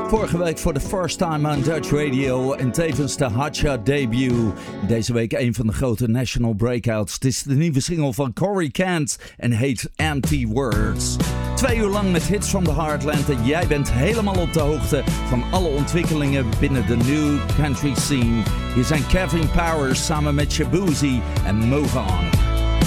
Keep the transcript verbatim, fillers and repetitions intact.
Vorige week voor de first time on Dutch Radio en tevens de Hotshot debut. Deze week een van de grote national breakouts. Het is de nieuwe single van Corey Kent en heet Empty Words. Twee uur lang met hits from the Heartland en jij bent helemaal op de hoogte van alle ontwikkelingen binnen de new country scene. Hier zijn Kevin Powers samen met Shabuzi en Move On.